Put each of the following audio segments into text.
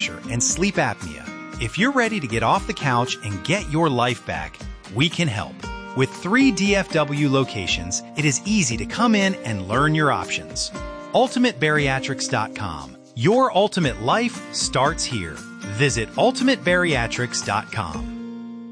pressure, and sleep apnea. If you're ready to get off the couch and get your life back, we can help. With 3 DFW locations, it is easy to come in and learn your options. UltimateBariatrics.com. Your ultimate life starts here. Visit UltimateBariatrics.com.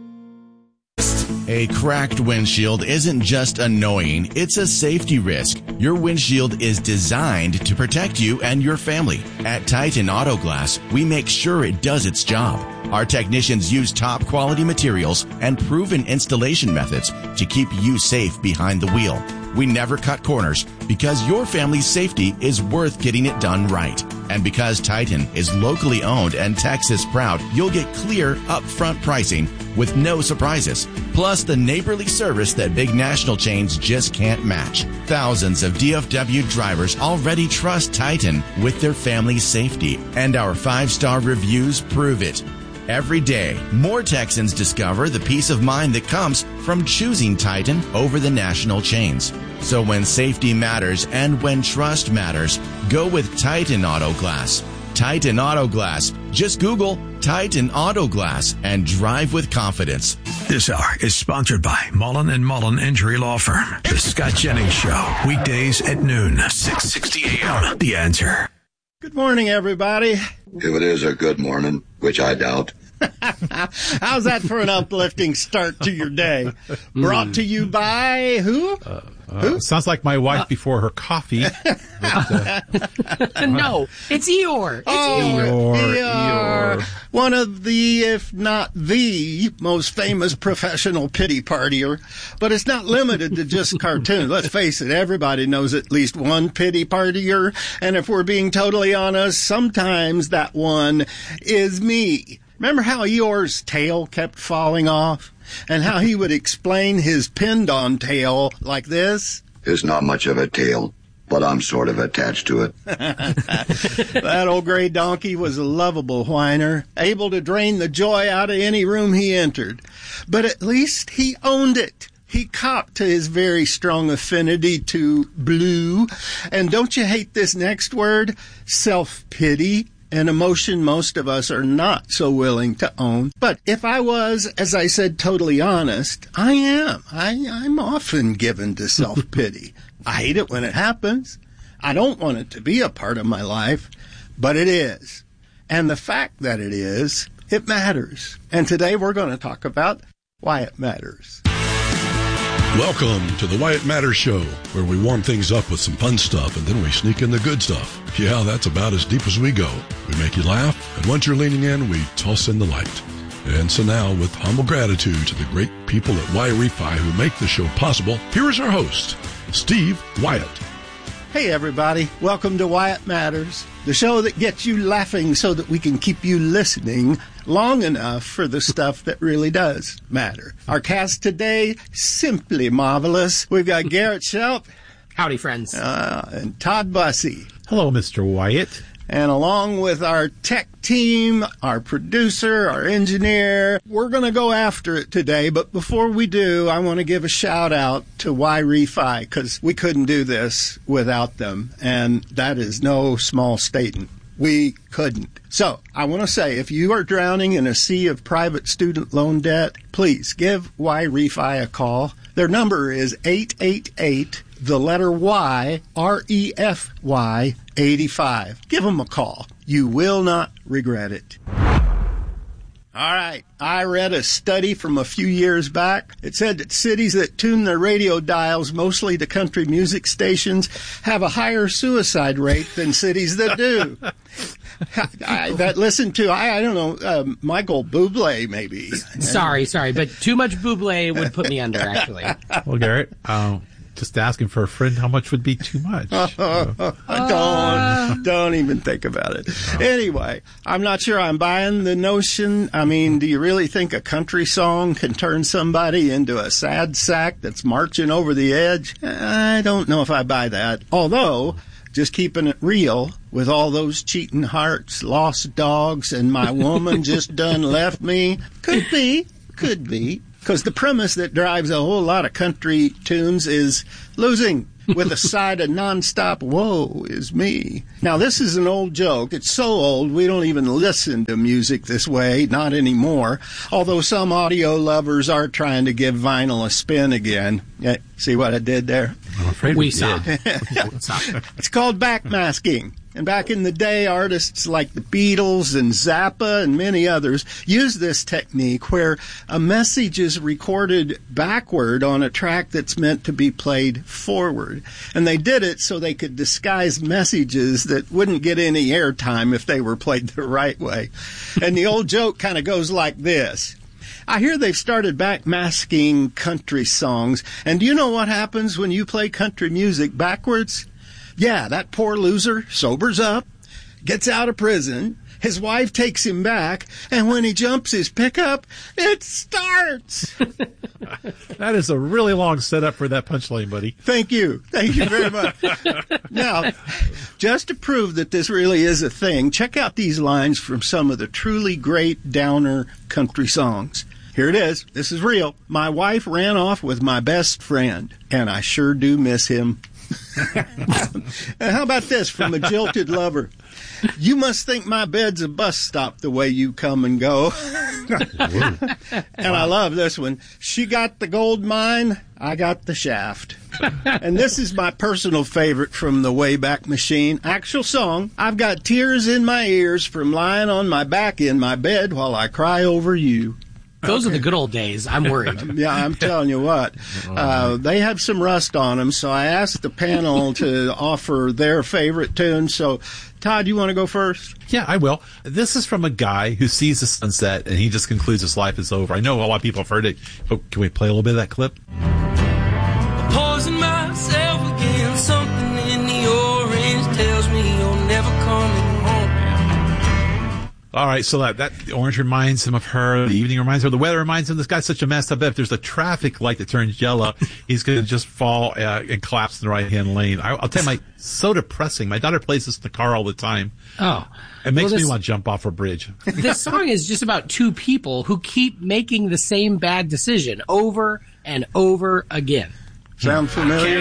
A cracked windshield isn't just annoying, it's a safety risk. Your windshield is designed to protect you and your family. At Titan Auto Glass, we make sure it does its job. Our technicians use top quality materials and proven installation methods to keep you safe behind the wheel. We never cut corners because your family's safety is worth getting it done right. And because Titan is locally owned and Texas proud, you'll get clear, upfront pricing with no surprises. Plus the neighborly service that big national chains just can't match. Thousands of DFW drivers already trust Titan with their family's safety, and our 5-star reviews prove it. Every day, more Texans discover the peace of mind that comes from choosing Titan over the national chains. So when safety matters and when trust matters, go with Titan Auto Glass. Titan Auto Glass. Just Google Titan Auto Glass and drive with confidence. This hour is sponsored by Mullen & Mullen Injury Law Firm. The Scott Jennings Show, weekdays at noon, 6:60 a.m. The Answer. Good morning, everybody. If it is a good morning, which I doubt. How's that for an uplifting start to your day? Brought to you by who? Who? Sounds like my wife before her coffee. No, it's Eeyore. It's Eeyore. One of the, if not the, most famous professional pity partier. But it's not limited to just cartoons. Let's face it, everybody knows at least one pity partier. And if we're being totally honest, sometimes that one is me. Remember how Eeyore's tail kept falling off? And how he would explain his pinned-on tail like this? It's not much of a tail, but I'm sort of attached to it. That old gray donkey was a lovable whiner, able to drain the joy out of any room he entered. But at least he owned it. He copped to his very strong affinity to blue. And don't you hate this next word? Self-pity. An emotion most of us are not so willing to own. But if I was, as I said, totally honest, I am. I'm often given to self-pity. I hate it when it happens. I don't want it to be a part of my life, but it is. And the fact that it is, it matters. And today we're going to talk about why it matters. Welcome to the Why It Matters Show, where we warm things up with some fun stuff and then we sneak in the good stuff. Yeah, that's about as deep as we go. We make you laugh, and once you're leaning in, we toss in the light. And so now, with humble gratitude to the great people at Wi-Fi who make the show possible, here is our host, Steve Wyatt. Hey everybody, welcome to Why It Matters, the show that gets you laughing so that we can keep you listening long enough for the stuff that really does matter. Our cast today, simply marvelous. We've got Garrett Shelp. Howdy, friends. And Todd Bussey. Hello, Mr. Wyatt. And along with our tech team, our producer, our engineer, we're going to go after it today. But before we do, I want to give a shout out to Wi-Fi, because we couldn't do this without them. And that is no small statement. We couldn't. So I want to say, if you are drowning in a sea of private student loan debt, please give Wi-Fi a call. Their number is 888, the letter Y, REFY, 85. Give them a call. You will not regret it. All right. I read a study from a few years back. It said that cities that tune their radio dials mostly to country music stations have a higher suicide rate than cities that do. That listen to, I don't know, Michael Bublé maybe. Sorry, but too much Bublé would put me under, actually. Well, Garrett, just asking for a friend, how much would be too much? Don't even think about it. Anyway, I'm not sure I'm buying the notion. I mean, do you really think a country song can turn somebody into a sad sack that's marching over the edge? I don't know if I buy that. Although, just keeping it real, with all those cheating hearts, lost dogs, and my woman just done left me, could be. Because the premise that drives a whole lot of country tunes is losing. with a side of nonstop woe is me. Now, this is an old joke. It's so old we don't even listen to music this way, not anymore, although some audio lovers are trying to give vinyl a spin again. See what I did there? I'm afraid we saw. It's called backmasking. And back in the day, artists like the Beatles and Zappa and many others used this technique where a message is recorded backward on a track that's meant to be played forward. And they did it so they could disguise messages that wouldn't get any airtime if they were played the right way. And the old joke kind of goes like this. I hear they've started backmasking country songs. And do you know what happens when you play country music backwards? Yeah, that poor loser sobers up, gets out of prison, his wife takes him back, and when he jumps his pickup, it starts. That is a really long setup for that punchline, buddy. Thank you. Thank you very much. Now, just to prove that this really is a thing, check out these lines from some of the truly great downer country songs. Here it is. This is real. My wife ran off with my best friend, and I sure do miss him. And how about this from a jilted lover? You must think my bed's a bus stop the way you come and go. And I love this one. She got the gold mine, I got the shaft. And this is my personal favorite from the Wayback Machine. Actual song. I've got tears in my ears from lying on my back in my bed while I cry over you. Those are the good old days. I'm worried. Yeah, I'm telling you what. They have some rust on them, so I asked the panel to offer their favorite tune. So, Todd, you want to go first? Yeah, I will. This is from a guy who sees the sunset, and he just concludes his life is over. I know a lot of people have heard it. Oh, can we play a little bit of that clip? Poison myself again. Something in the orange tells me you're never coming home. All right, so that orange reminds him of her. The evening reminds her. The weather reminds him. This guy's such a mess. I bet if there's a traffic light that turns yellow, he's going to just fall and collapse in the right-hand lane. I'll tell you, so depressing. My daughter plays this in the car all the time. Oh. It makes me want to jump off a bridge. This song is just about two people who keep making the same bad decision over and over again. Sound familiar?